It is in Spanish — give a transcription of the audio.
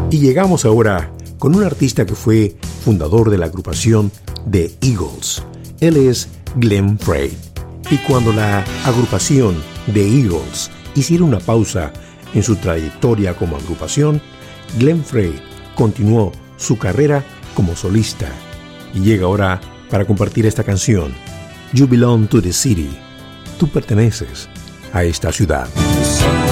Y llegamos ahora con un artista que fue fundador de la agrupación The Eagles. Él es Glenn Frey. Y cuando la agrupación The Eagles hicieron una pausa en su trayectoria como agrupación, Glenn Frey continuó su carrera como solista y llega ahora para compartir esta canción, You Belong to the City. Tú perteneces a esta ciudad.